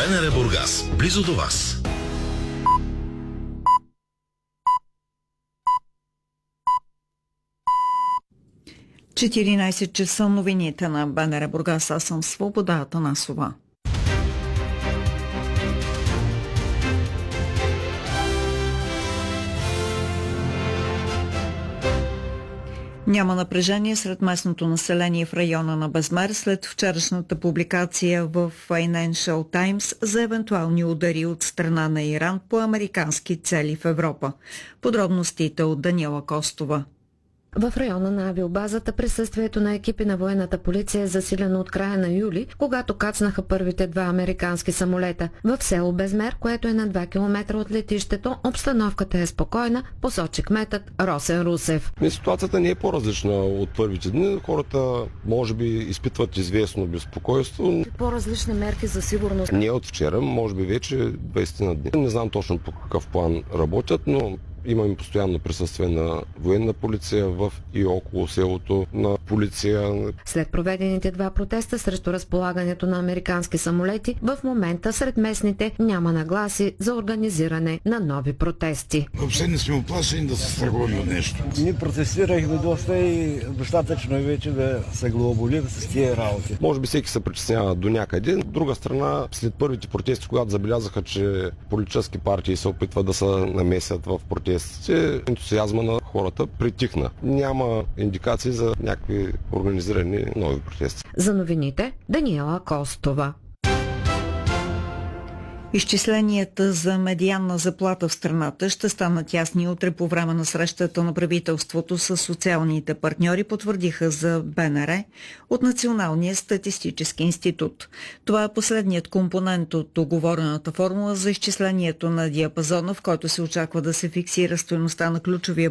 БНР Бургас, близо до вас. – 14 часа, новините на БНР Бургас. Аз съм Свобода Атанасова. Няма напрежение сред местното население в района на Безмер след вчерашната публикация в Financial Times за евентуални удари от страна на Иран по американски цели в Европа. Подробностите от Даниела Костова. В района на авиобазата присъствието на екипи на военната полиция е засилено от края на юли, когато кацнаха първите два американски самолета. В село Безмер, което е на 2 км от летището, обстановката е спокойна, посочи кметът Росен Русев. Ситуацията не е по-различна от първите дни. Хората може би изпитват известно безпокойство. По-различни мерки за сигурност. Не от вчера, може би вече 20 на дни. Не знам точно по какъв план работят, но имаме постоянно присъствие на военна полиция в и около селото, на полиция. След проведените два протеста срещу разполагането на американски самолети, в момента сред местните няма нагласи за организиране на нови протести. Въобще не сме оплашени да се страхуваме от нещо. Ние протестирахме доста и достатъчно вече да се глоболим с тия работи. Може би всеки се притеснява до някъде. От друга страна, след първите протести, когато забелязаха, че политически партии се опитват да се намесят в протести, ентусиазма на хората притихна. Няма индикации за някакви организирани нови протести. За новините Даниела Костова. Изчисленията за медианна заплата в страната ще станат ясни утре по време на срещата на правителството с социалните партньори, потвърдиха за БНР от Националния статистически институт. Това е последният компонент от договорената формула за изчислението на диапазона, в който се очаква да се фиксира стойността на ключовия